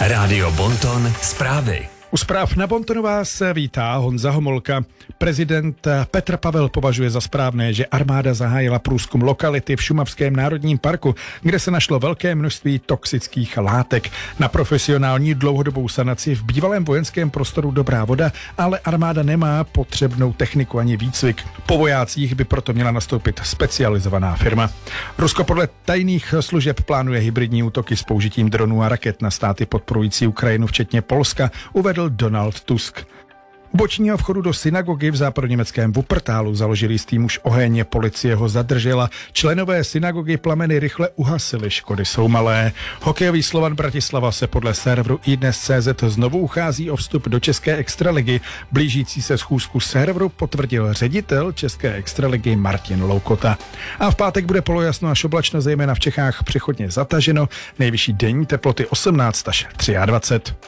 Rádio Bonton zprávy. U zpráv na Bontonu vás vítá Honza Homolka. Prezident Petr Pavel považuje za správné, že armáda zahájila průzkum lokality v Šumavském národním parku, kde se našlo velké množství toxických látek. Na profesionální dlouhodobou sanaci v bývalém vojenském prostoru dobrá voda, ale armáda nemá potřebnou techniku ani výcvik. Po vojácích by proto měla nastoupit specializovaná firma. Rusko podle tajných služeb plánuje hybridní útoky s použitím dronů a raket na státy podporující Ukrajinu, včetně Polska, uvedl Donald Tusk. U bočního vchodu do synagogy v západoněmeckém Wuppertalu založil jistý muž oheň, policie ho zadržela. Členové synagogy plameny rychle uhasily, škody jsou malé. Hokejový Slovan Bratislava se podle serveru iDnes.cz znovu uchází o vstup do České extraligy. Blížící se schůzku serveru potvrdil ředitel České extraligy Martin Loukota. A v pátek bude polojasno až oblačno, zejména v Čechách přechodně zataženo. Nejvyšší denní teploty 18 až 23.